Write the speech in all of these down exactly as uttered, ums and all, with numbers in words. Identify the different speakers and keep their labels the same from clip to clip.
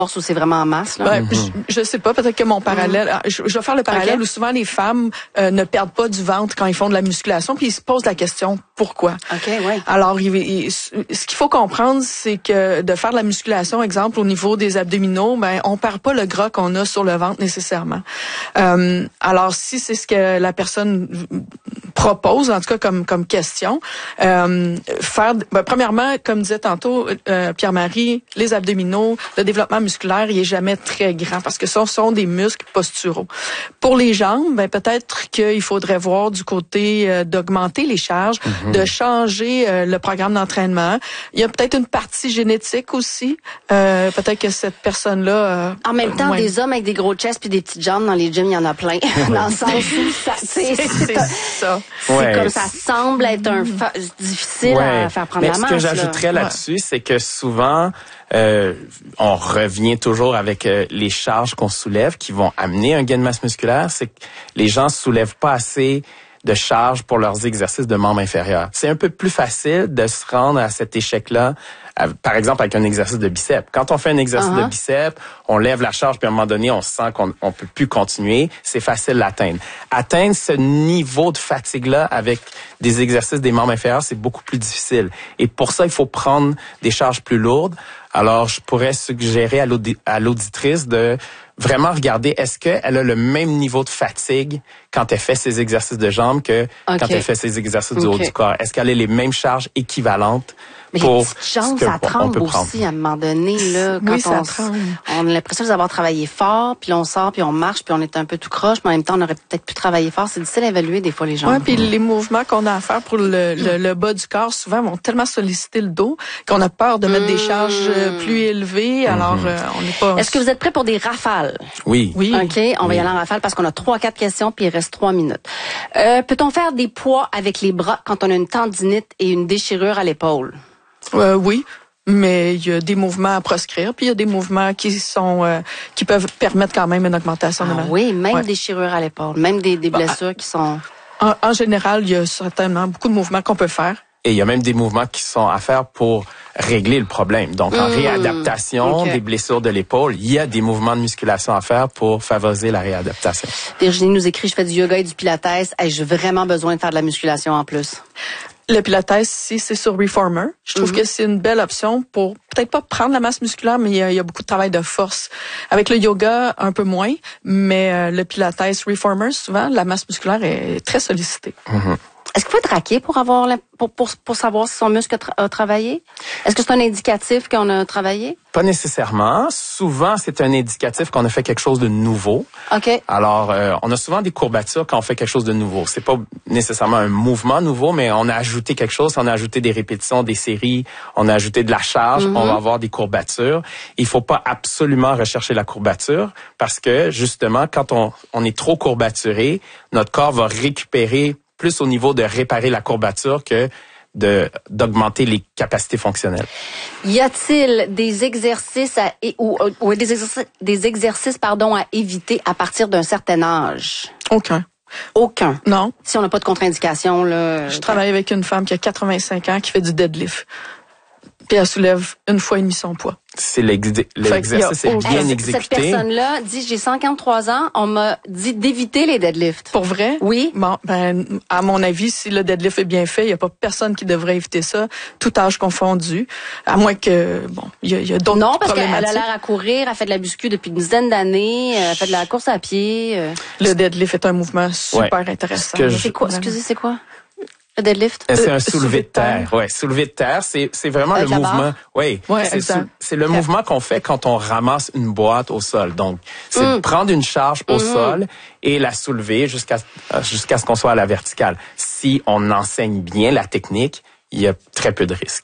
Speaker 1: ou c'est vraiment en masse, là?
Speaker 2: Ben, mm-hmm. je, je sais pas, peut-être que mon parallèle, mm-hmm. je, je vais faire le parallèle okay. où souvent les femmes euh, ne perdent pas du ventre quand ils font de la musculation, puis ils se posent la question pourquoi.
Speaker 1: Ok, ouais.
Speaker 2: Alors, il, il, ce qu'il faut comprendre, c'est que de faire de la musculation, exemple au niveau des abdominaux, ben on perd pas le gras qu'on a sur le ventre nécessairement. Euh, alors, si c'est ce que la personne propose, en tout cas comme comme question, euh, faire, ben, premièrement, comme disait tantôt euh, Pierre-Marie, les abdominaux, le développement musculaire, musculaire, il est jamais très grand parce que ce sont des muscles posturaux. Pour les jambes, ben peut-être qu'il faudrait voir du côté euh, d'augmenter les charges, mm-hmm. de changer euh, le programme d'entraînement. Il y a peut-être une partie génétique aussi. Euh, peut-être que cette personne-là... Euh,
Speaker 1: en même temps,
Speaker 2: ouais.
Speaker 1: des hommes avec des gros chests puis des petites jambes dans les gyms, il y en a plein. Dans le sens où ça, c'est, c'est,
Speaker 2: c'est ça.
Speaker 1: C'est
Speaker 3: ouais.
Speaker 1: comme ça semble être un fa- difficile
Speaker 3: ouais.
Speaker 1: à faire prendre
Speaker 3: Mais
Speaker 1: la masse.
Speaker 3: Ce que j'ajouterais
Speaker 1: là.
Speaker 3: là-dessus, ouais. c'est que souvent... Euh, on revient toujours avec euh, les charges qu'on soulève qui vont amener un gain de masse musculaire. C'est que les gens soulèvent pas assez de charges pour leurs exercices de membres inférieurs. C'est un peu plus facile de se rendre à cet échec-là, à, par exemple avec un exercice de biceps. Quand on fait un exercice uh-huh. de biceps, on lève la charge puis à un moment donné, on sent qu'on on peut plus continuer. C'est facile d'atteindre. Atteindre ce niveau de fatigue-là avec des exercices des membres inférieurs, c'est beaucoup plus difficile. Et pour ça, il faut prendre des charges plus lourdes. Alors, je pourrais suggérer à, l'audi- à l'auditrice de vraiment regarder est-ce qu'elle a le même niveau de fatigue quand elle fait ses exercices de jambes que okay. quand elle fait ses exercices okay. du haut du corps. Est-ce qu'elle a les mêmes charges équivalentes?
Speaker 1: Mais
Speaker 3: pour
Speaker 1: les petites jambes, ça tremble aussi à un moment donné. Là, quand
Speaker 2: oui, ça
Speaker 1: on,
Speaker 2: tremble.
Speaker 1: On a l'impression d'avoir travaillé fort, puis on sort, puis on marche, puis on est un peu tout croche, mais en même temps, on aurait peut-être pu travailler fort. C'est difficile à évaluer des fois les jambes.
Speaker 2: Oui, puis les mouvements qu'on a à faire pour le, le, le bas du corps, souvent, vont tellement solliciter le dos qu'on a peur de mettre mmh. des charges plus élevées. Alors, mmh. euh, on n'est pas...
Speaker 1: Est-ce que vous êtes prêts pour des rafales?
Speaker 3: Oui.
Speaker 2: Oui.
Speaker 1: OK, on va
Speaker 3: oui.
Speaker 1: y aller en rafale parce qu'on a trois, quatre questions, puis il reste trois minutes. Euh, peut-on faire des poids avec les bras quand on a une tendinite et une déchirure à l'épaule?
Speaker 2: Euh, oui, mais il y a des mouvements à proscrire, puis il y a des mouvements qui sont euh, qui peuvent permettre quand même une augmentation
Speaker 1: ah,
Speaker 2: de la...
Speaker 1: Oui, même
Speaker 2: ouais.
Speaker 1: des déchirures à l'épaule, même des, des blessures bah, qui sont...
Speaker 2: En, en général, il y a certainement beaucoup de mouvements qu'on peut faire.
Speaker 3: Et il y a même des mouvements qui sont à faire pour régler le problème. Donc, en mmh, réadaptation okay. des blessures de l'épaule, il y a des mouvements de musculation à faire pour favoriser la réadaptation.
Speaker 1: Virginie nous écrit, je fais du yoga et du pilates. Hey, j'ai vraiment besoin de faire de la musculation en plus.
Speaker 2: Le pilates, si c'est sur Reformer, je trouve mm-hmm. que c'est une belle option pour peut-être pas prendre la masse musculaire, mais il y a, il y a beaucoup de travail de force. Avec le yoga, un peu moins, mais euh, le pilates Reformer, souvent, la masse musculaire est très sollicitée.
Speaker 3: Mm-hmm.
Speaker 1: Est-ce qu'il faut être raqué pour avoir la, pour, pour, pour savoir si son muscle a, tra- a travaillé? Est-ce que c'est un indicatif qu'on a travaillé?
Speaker 3: Pas nécessairement. Souvent, c'est un indicatif qu'on a fait quelque chose de nouveau.
Speaker 1: OK.
Speaker 3: Alors, euh, on a souvent des courbatures quand on fait quelque chose de nouveau. C'est pas nécessairement un mouvement nouveau, mais on a ajouté quelque chose, on a ajouté des répétitions, des séries, on a ajouté de la charge, mm-hmm. on va avoir des courbatures. Il faut pas absolument rechercher la courbature parce que, justement, quand on, on est trop courbaturé, notre corps va récupérer plus au niveau de réparer la courbature que de d'augmenter les capacités fonctionnelles.
Speaker 1: Y a-t-il des exercices à ou, ou des exercices des exercices pardon à éviter à partir d'un certain âge?
Speaker 2: Aucun.
Speaker 1: Aucun.
Speaker 2: Non.
Speaker 1: Si on n'a pas de contre-indication là.
Speaker 2: Je travaille avec une femme qui a quatre-vingt-cinq ans qui fait du deadlift. Puis elle soulève une fois et demi son poids.
Speaker 3: C'est l'ex- l'exercice est bien
Speaker 1: hey,
Speaker 3: exécuté.
Speaker 1: Cette personne-là dit, j'ai cinquante-trois ans, on m'a dit d'éviter les deadlifts.
Speaker 2: Pour vrai?
Speaker 1: Oui.
Speaker 2: Bon, ben, à mon avis, si le deadlift est bien fait, il n'y a pas personne qui devrait éviter ça, tout âge confondu. À moins que, bon, il y a, y a d'autres
Speaker 1: non, parce qu'elle
Speaker 2: problématiques.
Speaker 1: a l'air à courir, elle fait de la muscu depuis une dizaine d'années, elle fait de la course à pied. Euh...
Speaker 2: Le deadlift est un mouvement super
Speaker 3: ouais.
Speaker 2: intéressant.
Speaker 3: Que je...
Speaker 1: C'est quoi? Excusez, c'est quoi? Le deadlift?
Speaker 3: C'est un
Speaker 2: euh,
Speaker 3: soulevé de terre. terre. Ouais, soulevé de terre, c'est c'est vraiment
Speaker 1: Avec
Speaker 3: le mouvement. Oui,
Speaker 2: ouais,
Speaker 3: c'est sou, c'est le okay. mouvement qu'on fait quand on ramasse une boîte au sol. Donc, c'est mm. de prendre une charge au mm. sol et la soulever jusqu'à jusqu'à ce qu'on soit à la verticale. Si on enseigne bien la technique, il y a très peu de risques.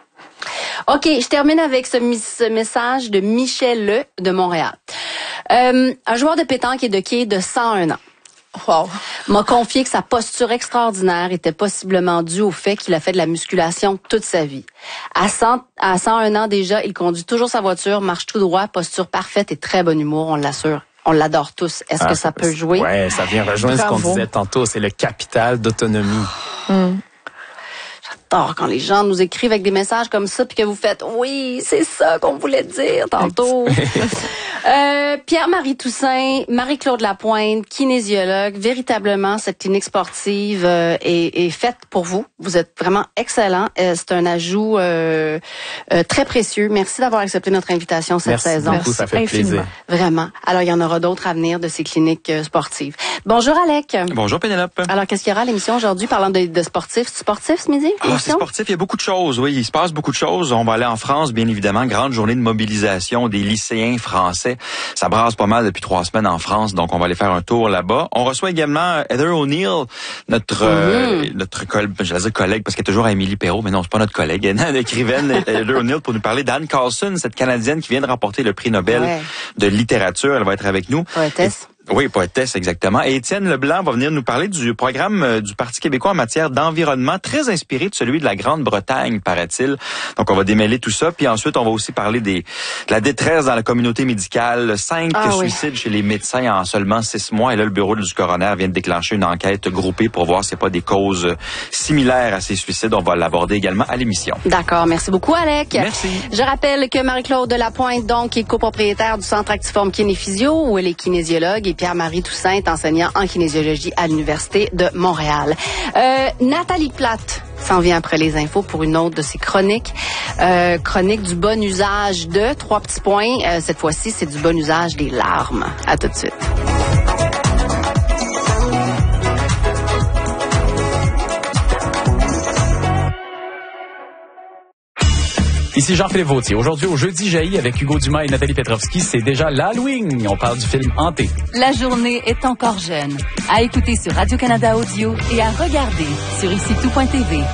Speaker 1: OK, je termine avec ce, ce message de Michel Le de Montréal. Euh, un joueur de pétanque et de quai de cent un ans. Wow. M'a confié que sa posture extraordinaire était possiblement due au fait qu'il a fait de la musculation toute sa vie. À cent, à cent un ans déjà, il conduit toujours sa voiture, marche tout droit, posture parfaite et très bon humour, on l'assure. On l'adore tous. Est-ce ah, que ça peut jouer?
Speaker 3: Ouais, ça vient rejoindre Bravo. ce qu'on disait tantôt. C'est le capital d'autonomie.
Speaker 2: Mmh.
Speaker 1: j'adore quand les gens nous écrivent avec des messages comme ça, puis que vous faites « Oui, c'est ça qu'on voulait dire tantôt. » euh, Pierre-Marie Toussaint, Marie-Claude Lapointe, kinésiologue. Véritablement, cette clinique sportive euh, est, est faite pour vous. Vous êtes vraiment excellent. Euh, c'est un ajout euh, euh, très précieux. Merci d'avoir accepté notre invitation cette
Speaker 3: Merci
Speaker 1: saison.
Speaker 3: beaucoup, Merci, ça fait infiniment. plaisir.
Speaker 1: Vraiment. Alors, il y en aura d'autres à venir de ces cliniques euh, sportives. Bonjour, Alec.
Speaker 4: Bonjour, Pénélope.
Speaker 1: Alors, qu'est-ce qu'il y aura à l'émission aujourd'hui, parlant de, de sportifs? C'est sportif ce midi?
Speaker 4: Ah, c'est sportif. Il y a beaucoup de choses. Oui, il se passe beaucoup de choses. On va aller en France, bien évidemment. Grande journée de mobilisation des lycéens français. Ça brasse pas mal depuis trois semaines en France, donc on va aller faire un tour là-bas. On reçoit également Heather O'Neill, notre mm-hmm. euh, notre collègue, je vais dire collègue parce qu'elle est toujours à Émilie Perrault, mais non, c'est pas notre collègue. L'écrivaine Heather O'Neill pour nous parler d'Anne Carlson, cette Canadienne qui vient de remporter le prix Nobel ouais. de littérature. Elle va être avec nous.
Speaker 1: Poétesse.
Speaker 4: Oui, poétesse, exactement. Et Étienne Leblanc va venir nous parler du programme euh, du Parti québécois en matière d'environnement, très inspiré de celui de la Grande-Bretagne, paraît-il. Donc, on va démêler tout ça. Puis ensuite, on va aussi parler des, de la détresse dans la communauté médicale. Cinq ah, suicides oui. chez les médecins en seulement six mois. Et là, le bureau du coroner vient de déclencher une enquête groupée pour voir s'il n'y a pas des causes similaires à ces suicides. On va l'aborder également à l'émission.
Speaker 1: D'accord. Merci beaucoup, Alec.
Speaker 4: Merci.
Speaker 1: Je rappelle que Marie-Claude Lapointe, donc, est copropriétaire du Centre Actiforme Kinéphysio, où elle est kinésiologue, et Pierre-Marie Toussaint, enseignant en kinésiologie à l'Université de Montréal. Euh, Nathalie Plate s'en vient après les infos pour une autre de ses chroniques. Euh, chronique du bon usage de trois petits points. Euh, cette fois-ci, c'est du bon usage des larmes. À tout de suite.
Speaker 5: Ici Jean-Philippe Vautier. Aujourd'hui, au Jeudi jaillit avec Hugo Dumas et Nathalie Petrovski, c'est déjà l'Halloween. On parle du film Hanté.
Speaker 6: La journée est encore jeune. À écouter sur Radio-Canada Audio et à regarder sur ici tout point t v.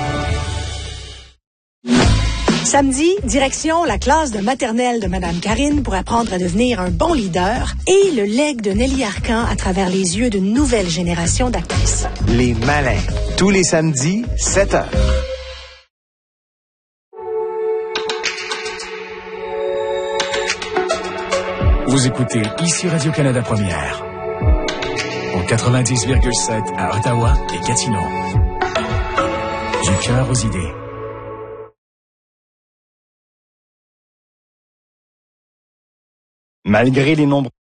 Speaker 7: Samedi, direction la classe de maternelle de Madame Karine pour apprendre à devenir un bon leader et le legs de Nelly Arcan à travers les yeux d'une nouvelle génération d'actrices.
Speaker 8: Les Malins, tous les samedis, sept heures.
Speaker 5: Vous écoutez ici Radio-Canada Première. Au quatre-vingt-dix virgule sept à Ottawa et Gatineau. Du cœur aux idées.
Speaker 8: Malgré les nombreux...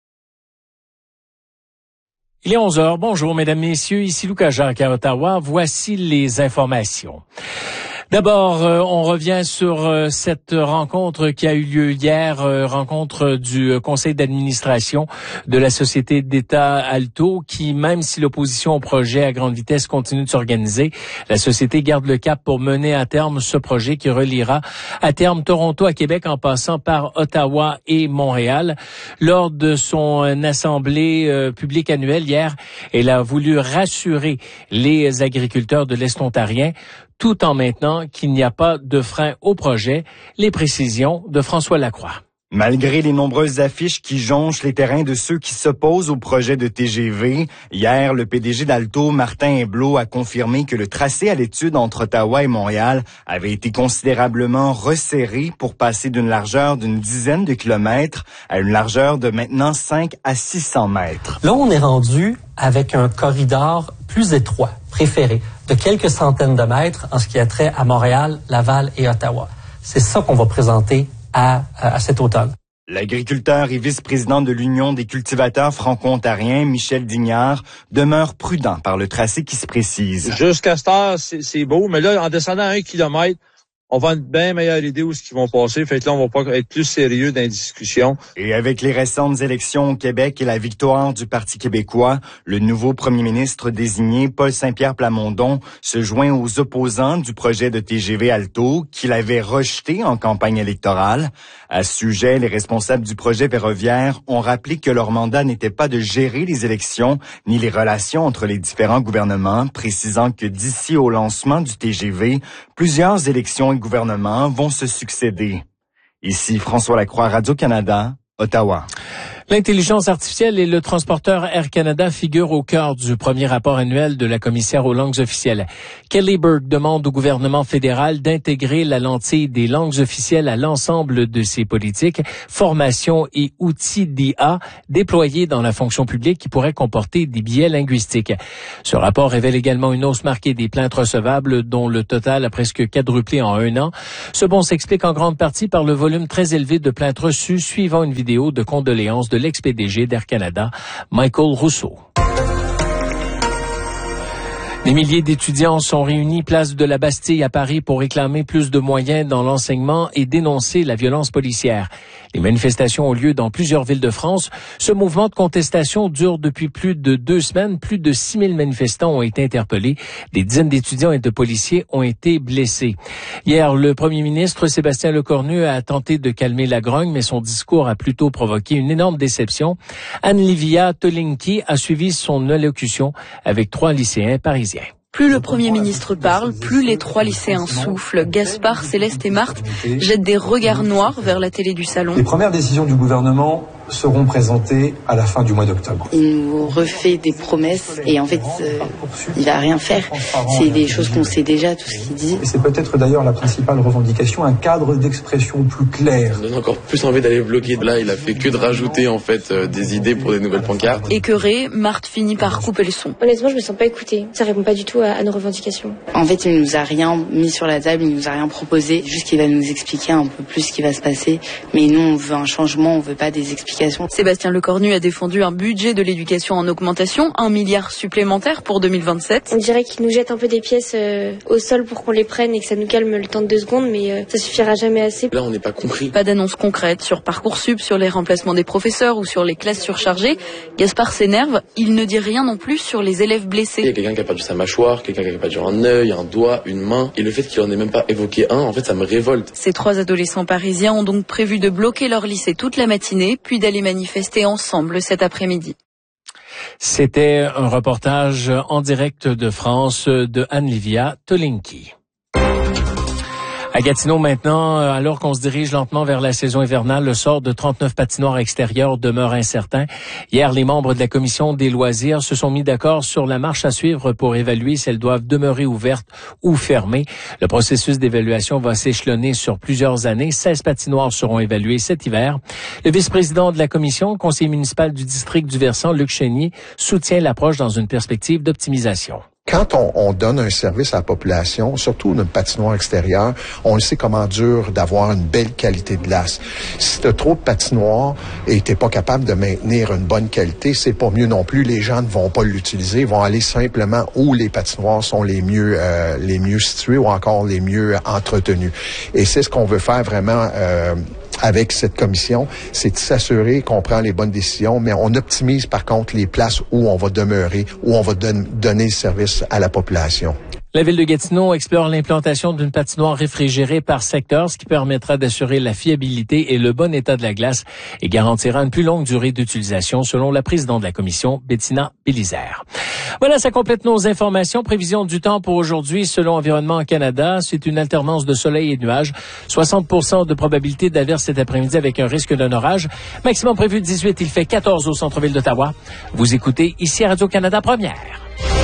Speaker 9: Il est onze heures. Bonjour, mesdames, messieurs. Ici Lucas Jacques à Ottawa. Voici les informations. D'abord, euh, on revient sur euh, cette rencontre qui a eu lieu hier, euh, rencontre du euh, conseil d'administration de la société d'État Alto, qui, même si l'opposition au projet à grande vitesse continue de s'organiser, la société garde le cap pour mener à terme ce projet qui reliera à terme Toronto à Québec en passant par Ottawa et Montréal. Lors de son euh, assemblée euh, publique annuelle hier, elle a voulu rassurer les agriculteurs de l'Est ontarien, tout en maintenant qu'il n'y a pas de frein au projet. Les précisions de François Lacroix.
Speaker 8: Malgré les nombreuses affiches qui jonchent les terrains de ceux qui s'opposent au projet de T G V, hier, le P D G d'Alto, Martin Héblot, a confirmé que le tracé à l'étude entre Ottawa et Montréal avait été considérablement resserré pour passer d'une largeur d'une dizaine de kilomètres à une largeur de maintenant cinq à six cents mètres.
Speaker 10: Là, on est rendu avec un corridor plus étroit, préféré, de quelques centaines de mètres en ce qui a trait à Montréal, Laval et Ottawa. C'est ça qu'on va présenter à, à, à cet automne.
Speaker 8: L'agriculteur et vice-président de l'Union des cultivateurs franco-ontariens, Michel Dignard, demeure prudent par le tracé qui se précise.
Speaker 11: Jusqu'à cette heure, c'est, c'est beau, mais là, en descendant un kilomètre, on va une bien meilleure idée où ce qu'ils vont passer. Fait que là, on va pas être plus sérieux dans les discussions.
Speaker 8: Et avec les récentes élections au Québec et la victoire du Parti québécois, le nouveau premier ministre désigné, Paul Saint-Pierre Plamondon, se joint aux opposants du projet de T G V Alto qu'il avait rejeté en campagne électorale. À ce sujet, les responsables du projet ferroviaire ont rappelé que leur mandat n'était pas de gérer les élections ni les relations entre les différents gouvernements, précisant que d'ici au lancement du T G V, plusieurs élections et gouvernements vont se succéder. Ici François Lacroix, Radio-Canada, Ottawa.
Speaker 9: L'intelligence artificielle et le transporteur Air Canada figurent au cœur du premier rapport annuel de la commissaire aux langues officielles. Kelly Burke demande au gouvernement fédéral d'intégrer la lentille des langues officielles à l'ensemble de ses politiques, formations et outils d'I A déployés dans la fonction publique qui pourraient comporter des biais linguistiques. Ce rapport révèle également une hausse marquée des plaintes recevables dont le total a presque quadruplé en un an. Ce bond s'explique en grande partie par le volume très élevé de plaintes reçues suivant une vidéo de condoléances de l'ex-P D G d'Air Canada, Michael Rousseau. Des milliers d'étudiants sont réunis place de la Bastille à Paris pour réclamer plus de moyens dans l'enseignement et dénoncer la violence policière. Les manifestations ont lieu dans plusieurs villes de France. Ce mouvement de contestation dure depuis plus de deux semaines. Plus de six mille manifestants ont été interpellés. Des dizaines d'étudiants et de policiers ont été blessés. Hier, le premier ministre Sébastien Lecornu a tenté de calmer la grogne, mais son discours a plutôt provoqué une énorme déception. Anne-Livia Tolinki a suivi son allocution avec trois lycéens parisiens.
Speaker 12: Plus le Premier ministre parle, plus les trois lycéens soufflent. Gaspard, Céleste et Marthe jettent des regards noirs vers la télé du salon.
Speaker 13: Les premières décisions du gouvernement seront présentées à la fin du mois d'octobre.
Speaker 14: Il nous refait des promesses et en fait, euh, il va rien faire. C'est des choses qu'on sait déjà, tout ce qu'il dit.
Speaker 13: Et c'est peut-être d'ailleurs la principale revendication, un cadre d'expression plus clair.
Speaker 15: Ça donne encore plus envie d'aller bloquer. Là, il a fait que de rajouter en fait euh, des idées pour des nouvelles pancartes.
Speaker 12: Écœurée, Marthe finit par couper le son.
Speaker 16: Honnêtement, je me sens pas écoutée. Ça répond pas du tout à, à nos revendications.
Speaker 14: En fait, il nous a rien mis sur la table, il nous a rien proposé. Juste qu'il va nous expliquer un peu plus ce qui va se passer. Mais nous, on veut un changement, on veut pas des explications.
Speaker 12: Sébastien Lecornu a défendu un budget de l'éducation en augmentation, un milliard supplémentaire pour deux mille vingt-sept.
Speaker 16: On dirait qu'il nous jette un peu des pièces euh, au sol pour qu'on les prenne et que ça nous calme le temps de deux secondes, mais euh, ça suffira jamais assez.
Speaker 15: Là, on n'est pas compris.
Speaker 12: Pas d'annonce concrète sur Parcoursup, sur les remplacements des professeurs ou sur les classes surchargées. Gaspard s'énerve, il ne dit rien non plus sur les élèves blessés.
Speaker 15: Il y a quelqu'un qui a perdu sa mâchoire, quelqu'un qui a perdu un œil, un doigt, une main, et le fait qu'il en ait même pas évoqué un, en fait, ça me révolte.
Speaker 12: Ces trois adolescents parisiens ont donc prévu de bloquer leur lycée toute la matinée, puis d'aller manifester ensemble cet après-midi.
Speaker 9: C'était un reportage en direct de France de Anne-Livia Tolinki. À Gatineau maintenant, alors qu'on se dirige lentement vers la saison hivernale, le sort de trente-neuf patinoires extérieures demeure incertain. Hier, les membres de la commission des loisirs se sont mis d'accord sur la marche à suivre pour évaluer si elles doivent demeurer ouvertes ou fermées. Le processus d'évaluation va s'échelonner sur plusieurs années. seize patinoires seront évaluées cet hiver. Le vice-président de la commission, conseiller municipal du district du Versant, Luc Chénier, soutient l'approche dans une perspective d'optimisation.
Speaker 17: Quand on, on donne un service à la population, surtout une patinoire extérieure, on le sait comment dur d'avoir une belle qualité de glace. Si tu as trop de patinoires et tu n'es pas capable de maintenir une bonne qualité, c'est pas mieux non plus. Les gens ne vont pas l'utiliser, vont aller simplement où les patinoires sont les mieux euh, les mieux situées ou encore les mieux entretenues. Et c'est ce qu'on veut faire vraiment euh, avec cette commission, c'est de s'assurer qu'on prend les bonnes décisions, mais on optimise par contre les places où on va demeurer, où on va don- donner le service à la population.
Speaker 9: La ville de Gatineau explore l'implantation d'une patinoire réfrigérée par secteur, ce qui permettra d'assurer la fiabilité et le bon état de la glace et garantira une plus longue durée d'utilisation, selon la présidente de la commission, Bettina Bélizaire. Voilà, ça complète nos informations. Prévision du temps pour aujourd'hui, selon Environnement Canada, c'est une alternance de soleil et de nuages. soixante pour cent de probabilité d'averse cet après-midi avec un risque d'un orage. Maximum prévu dix-huit, il fait quatorze au centre-ville d'Ottawa. Vous écoutez ici à Radio-Canada Première.